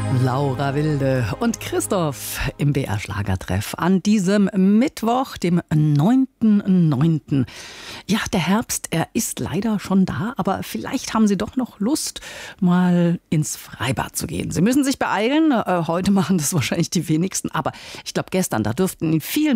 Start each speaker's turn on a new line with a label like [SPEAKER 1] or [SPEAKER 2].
[SPEAKER 1] Laura Wilde und Christoph im BR Schlagertreff an diesem Mittwoch, dem 9.9. Ja, der Herbst, er ist leider schon da, aber vielleicht haben Sie doch noch Lust, mal ins Freibad zu gehen. Sie müssen sich beeilen. Heute machen das wahrscheinlich die wenigsten, aber ich glaube gestern, da dürften in vielen